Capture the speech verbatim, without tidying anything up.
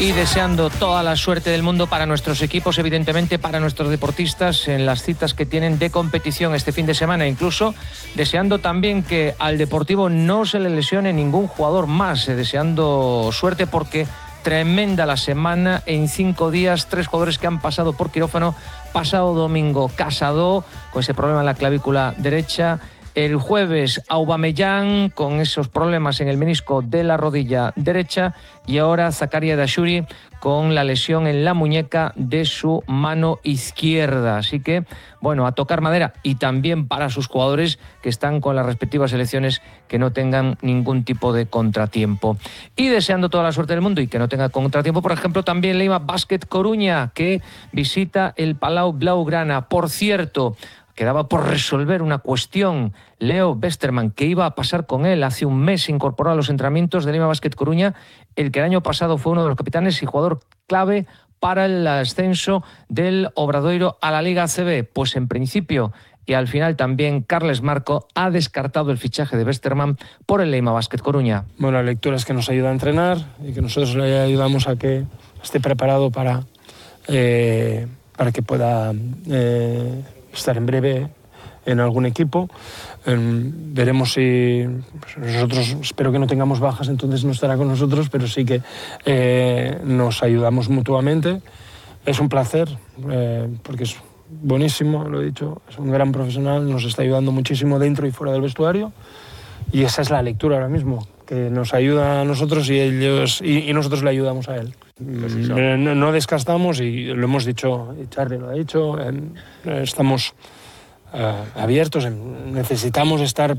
Y deseando toda la suerte del mundo para nuestros equipos, evidentemente para nuestros deportistas en las citas que tienen de competición este fin de semana, incluso deseando también que al Deportivo no se le lesione ningún jugador más, eh, deseando suerte porque tremenda la semana, en cinco días, tres jugadores que han pasado por quirófano. Pasado domingo, Casado, con ese problema en la clavícula derecha. El jueves, Aubameyang, con esos problemas en el menisco de la rodilla derecha. Y ahora Zakaria Dashuri, con la lesión en la muñeca de su mano izquierda. Así que, bueno, a tocar madera. Y también para sus jugadores que están con las respectivas selecciones, que no tengan ningún tipo de contratiempo. Y deseando toda la suerte del mundo y que no tenga contratiempo, por ejemplo, también Leima Basket Coruña, que visita el Palau Blaugrana. Por cierto, quedaba por resolver una cuestión. Leo Westermann, que iba a pasar con él hace un mes, se incorporó a los entrenamientos de Leima Basket Coruña, el que el año pasado fue uno de los capitanes y jugador clave para el ascenso del Obradoiro a la Liga A C B. Pues en principio y al final también Carles Marco ha descartado el fichaje de Westermann por el Leima Basket Coruña. Bueno, la lectura es que nos ayuda a entrenar y que nosotros le ayudamos a que esté preparado para, eh, para que pueda eh, estar en breve en algún equipo. Eh, veremos si pues nosotros, espero que no tengamos bajas, entonces no estará con nosotros, pero sí que eh, nos ayudamos mutuamente. Es un placer, eh, porque es buenísimo, lo he dicho, es un gran profesional, nos está ayudando muchísimo dentro y fuera del vestuario, y esa es la lectura ahora mismo, que nos ayuda a nosotros y ellos y, y nosotros le ayudamos a él. Pues no, no desgastamos, y lo hemos dicho, y Charlie lo ha dicho, eh, estamos eh, abiertos, necesitamos estar